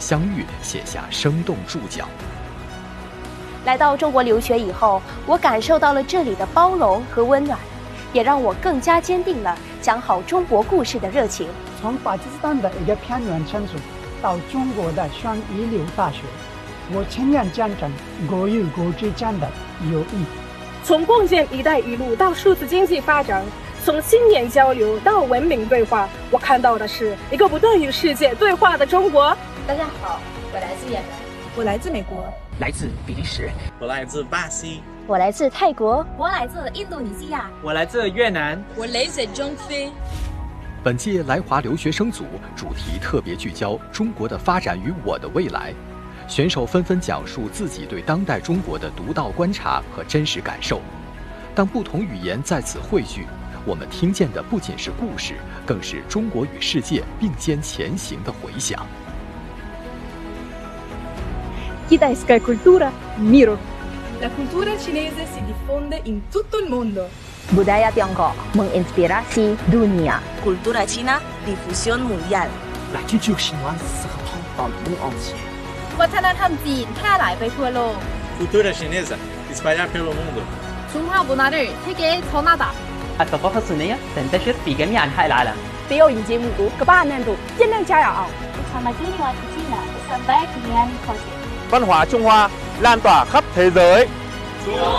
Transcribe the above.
相遇写下生动注脚。 来到中国留学以后，我感受到了这里的包容和温暖，也让我更加坚定了讲好中国故事的热情。 从巴基斯坦的一个偏远城市到中国的双一流大学，我情愿见证国与国之间的友谊。 从共建“一带一路”到数字经济发展，从心眼交流到文明对话，我看到的是一个不断与世界对话的中国。 大家好，我来自也门， 我来自美国， 来自比利时， 我来自巴西， 我来自泰国， 我来自印度尼西亚， 我来自越南， 我来自中非。 本届来华留学生组主题特别聚焦中国的发展与我的未来，选手纷纷讲述自己对当代中国的独到观察和真实感受。当不同语言在此汇聚，我们听见的不仅是故事，更是中国与世界并肩前行的回响。 Kitaisca cultura miro. La cultura cinese si diffonde in tutto il mondo. Budaya Tiongkok menginspirasi dunia. Cultura china, difusión mundial. La culture chinoise se répand dans le monde entier. วัฒนธรรมจีนแพร่หลายไปทั่วโลก Cultura chinesa espalhar pelo mundo. 중화 문화를 세계에 전하다. الثقافة الصينية تنتشر في جميع أنحاء العالم. 表演节目各大难度，尽量加油。 Văn hóa Trung Hoa lan tỏa khắp thế giới.